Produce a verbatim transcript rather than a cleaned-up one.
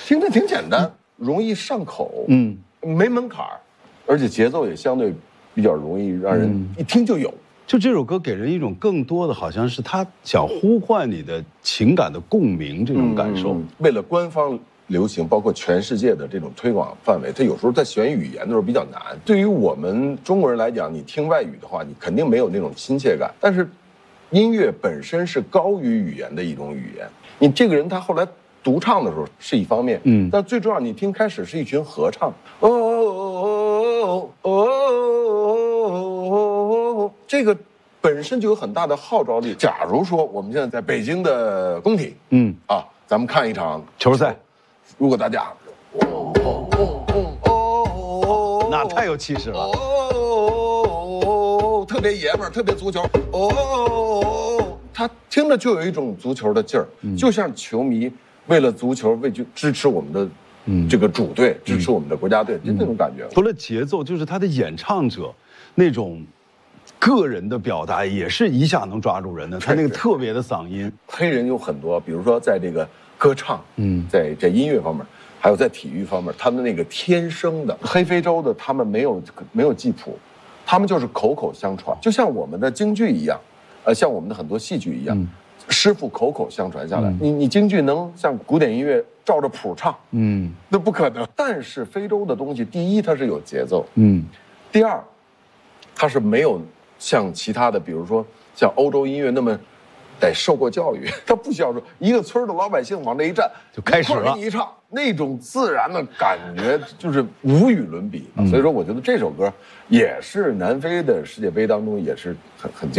听着挺简单，容易上口， 嗯， 没门槛儿，而且节奏也相对比较容易让人一听就有。 就这首歌给人一种更多的，好像是他想呼唤你的情感的共鸣这种感受。 嗯、为了官方流行，包括全世界的这种推广范围，它有时候在选语言的时候比较难。对于我们中国人来讲，你听外语的话，你肯定没有那种亲切感。但是，音乐本身是高于语言的一种语言。你这个人他后来独唱的时候是一方面，嗯，但最重要，你听开始是一群合唱，哦哦哦哦，这个本身就有很大的号召力。假如说我们现在在北京的工体，嗯啊，咱们看一场球赛。 如果大家，哦哦哦哦哦， 那太有气势了， 哦，特别爷们儿，特别足球，哦，他听着就有一种足球的劲儿，就像球迷为了足球为去支持我们的这个主队，支持我们的国家队，就那种感觉。 除了节奏，就是他的演唱者那种个人的表达，也是一下能抓住人的。他那个特别的嗓音， 黑人有很多，比如说在这个。歌唱，嗯，在在音乐方面，还有在体育方面，他们那个天生的黑非洲的，他们没有没有记谱，他们就是口口相传，就像我们的京剧一样，呃，像我们的很多戏剧一样，嗯、师傅口口相传下来。嗯、你你京剧能像古典音乐照着谱唱，嗯，那不可能。但是非洲的东西，第一它是有节奏，嗯，第二，它是没有像其他的，比如说像欧洲音乐那么。得受过教育，他不需要说一个村的老百姓往这一站就开始了， 一唱那种自然的感觉就是无与伦比。嗯、所以说，我觉得这首歌也是南非的世界杯当中也是很很。